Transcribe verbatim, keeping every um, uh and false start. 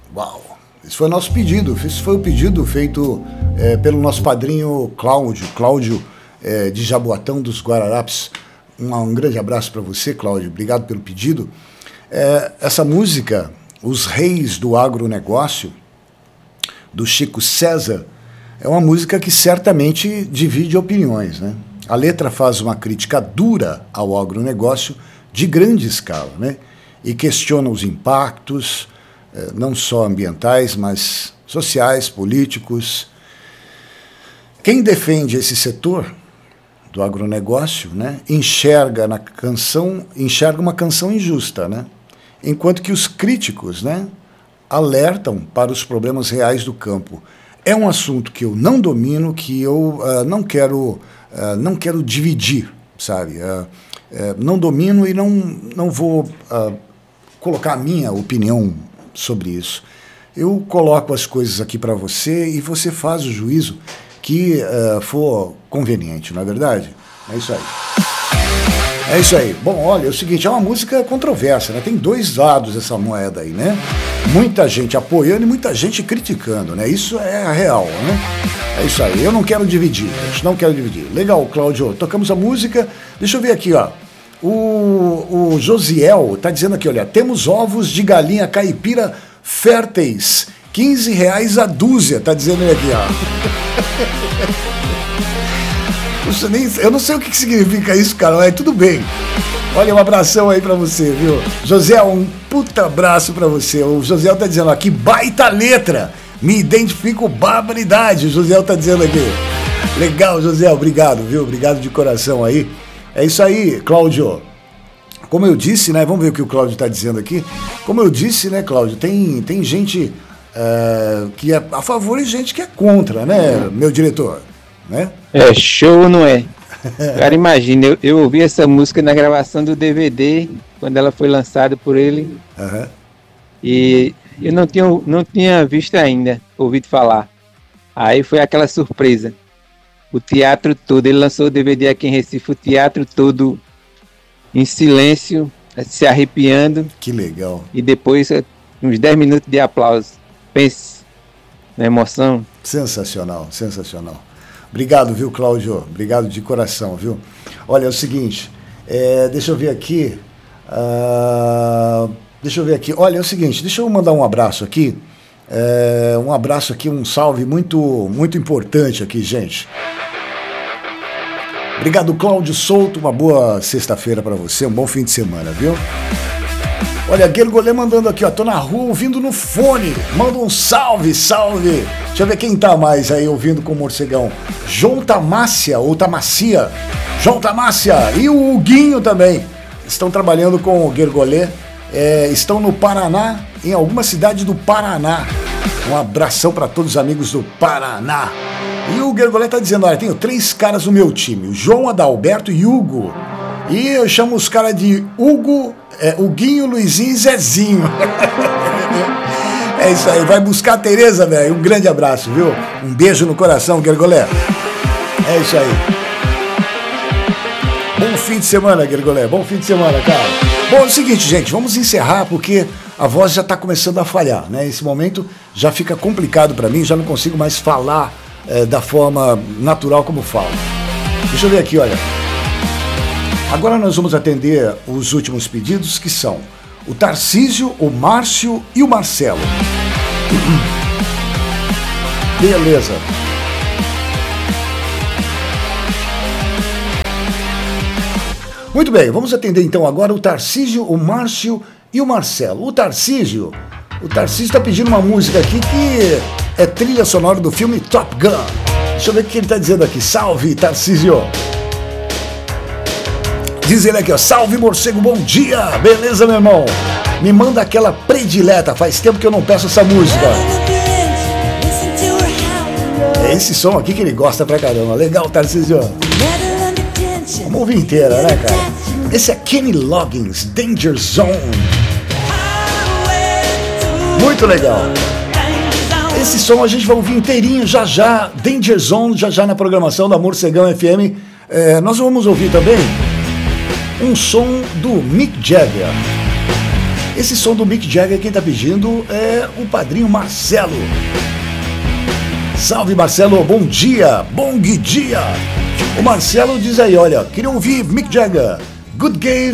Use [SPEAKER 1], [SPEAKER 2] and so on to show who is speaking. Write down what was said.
[SPEAKER 1] Uau! Esse foi o nosso pedido. Esse foi o pedido feito é, pelo nosso padrinho Cláudio, Cláudio é, de Jaboatão dos Guararapes. Um, um grande abraço para você, Cláudio. Obrigado pelo pedido. É, essa música, Os Reis do Agronegócio, do Chico César, é uma música que certamente divide opiniões, né? A letra faz uma crítica dura ao agronegócio de grande escala, né? E questiona os impactos, eh, não só ambientais, mas sociais, políticos. Quem defende esse setor do agronegócio, né, enxerga na canção, enxerga uma canção injusta, né? Enquanto que os críticos, né, alertam para os problemas reais do campo. É um assunto que eu não domino, que eu uh, não quero uh, não quero dividir, sabe? Uh, uh, não domino e não, não vou uh, colocar a minha opinião sobre isso. Eu coloco as coisas aqui para você e você faz o juízo que uh, for conveniente, não é verdade? É isso aí. É isso aí. Bom, olha, é o seguinte, é uma música controversa, né? Tem dois lados essa moeda aí, né? Muita gente apoiando e muita gente criticando, né? Isso é a real, né? É isso aí. Eu não quero dividir, gente, não quero dividir. Legal, Cláudio, tocamos a música. Deixa eu ver aqui, ó. O, o Josiel tá dizendo aqui, olha, temos ovos de galinha caipira férteis, quinze reais a dúzia, tá dizendo ele aqui, ó. Eu, nem, eu não sei o que significa isso, cara, mas tudo bem. Olha, um abração aí pra você, viu? José, um puta abraço pra você. O José tá dizendo aqui, baita letra, me identifico barbaridade, o José tá dizendo aqui. Legal, José, obrigado, viu? Obrigado de coração aí. É isso aí, Cláudio. Como eu disse, né? Vamos ver o que o Cláudio tá dizendo aqui. Como eu disse, né, Cláudio, tem, tem gente uh, que é a favor e gente que é contra, né, meu diretor? Né?
[SPEAKER 2] É show, não é? Cara, imagina, eu, eu ouvi essa música na gravação do D V D, quando ela foi lançada por ele, uhum. E eu não tinha, não tinha visto ainda, ouvido falar. Aí foi aquela surpresa. O teatro todo, ele lançou o D V D aqui em Recife, o teatro todo em silêncio, se arrepiando.
[SPEAKER 1] Que legal.
[SPEAKER 2] E depois uns dez minutos de aplauso. Pense na emoção.
[SPEAKER 1] Sensacional, sensacional. Obrigado, viu, Cláudio? Obrigado de coração, viu? Olha, é o seguinte, é, deixa eu ver aqui, uh, deixa eu ver aqui, olha, é o seguinte, deixa eu mandar um abraço aqui, é, um abraço aqui, um salve muito, muito importante aqui, gente. Obrigado, Cláudio Souto, uma boa sexta-feira para você, um bom fim de semana, viu? Olha, Guergolê mandando aqui, ó, tô na rua ouvindo no fone, manda um salve, salve. Deixa eu ver quem tá mais aí ouvindo com o Morcegão. João Tamácia, ou Tamácia, João Tamácia e o Huguinho também. Estão trabalhando com o Guergolê, é, estão no Paraná, em alguma cidade do Paraná. Um abração para todos os amigos do Paraná. E o Guergolé tá dizendo, olha, tenho três caras no meu time, o João, Adalberto e Hugo. E eu chamo os caras de Hugo, é, Huguinho, Luizinho e Zezinho. É isso aí, vai buscar a Tereza, velho. Um grande abraço, viu? Um beijo no coração, Guergolé. É isso aí. Bom fim de semana, Guergolé. Bom fim de semana, cara. Bom, é o seguinte, gente, vamos encerrar porque a voz já tá começando a falhar, né? Esse momento já fica complicado pra mim, já não consigo mais falar é, da forma natural como falo. Deixa eu ver aqui, olha. Agora nós vamos atender os últimos pedidos, que são o Tarcísio, o Márcio e o Marcelo. Beleza. Muito bem, vamos atender então agora o Tarcísio, o Márcio e o Marcelo. O Tarcísio, o Tarcísio está pedindo uma música aqui que é trilha sonora do filme Top Gun. Deixa eu ver o que ele está dizendo aqui. Salve, Tarcísio. Diz ele aqui, ó, salve morcego, bom dia, beleza, meu irmão? Me manda aquela predileta, faz tempo que eu não peço essa música. É esse som aqui que ele gosta pra caramba, legal, Tarcísio. Vamos ouvir inteira, né, cara? Esse é Kenny Loggins, Danger Zone. Muito legal. Esse som a gente vai ouvir inteirinho já já, Danger Zone, já já na programação da Morcegão F M. É, nós vamos ouvir também um som do Mick Jagger. Esse som do Mick Jagger, quem tá pedindo é o padrinho Marcelo. Salve, Marcelo, bom dia, bom dia. O Marcelo diz aí, olha, queria ouvir Mick Jagger, Good Game